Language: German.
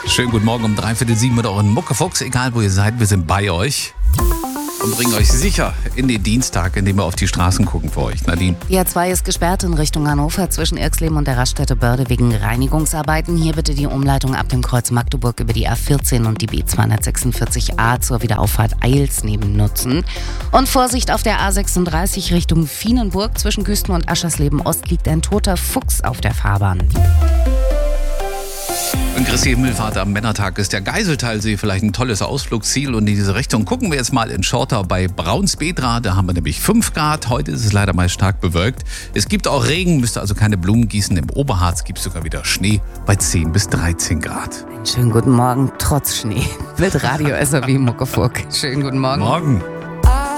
Schönen guten Morgen um 6:45 mit euren Muckefuchs. Egal wo ihr seid, wir sind bei euch. Und bringen euch sicher in den Dienstag, indem wir auf die Straßen gucken für euch. Nadine. Die A2 ist gesperrt in Richtung Hannover zwischen Irxleben und der Raststätte Börde wegen Reinigungsarbeiten. Hier bitte die Umleitung ab dem Kreuz Magdeburg über die A14 und die B246a zur Wiederauffahrt Eilsneben nutzen. Und Vorsicht auf der A36 Richtung Vienenburg. Zwischen Küsten und Aschersleben Ost liegt ein toter Fuchs auf der Fahrbahn. Und Christi Himmelfahrt am Männertag ist der Geiseltalsee vielleicht ein tolles Ausflugsziel. Und in diese Richtung gucken wir jetzt mal in Schortau bei Braunsbedra. Da haben wir nämlich 5 Grad. Heute ist es leider mal stark bewölkt. Es gibt auch Regen, müsst also keine Blumen gießen. Im Oberharz gibt es sogar wieder Schnee bei 10 bis 13 Grad. Einen schönen guten Morgen, trotz Schnee. Mit Radio SOW Muckefuck. Schönen guten Morgen. Morgen.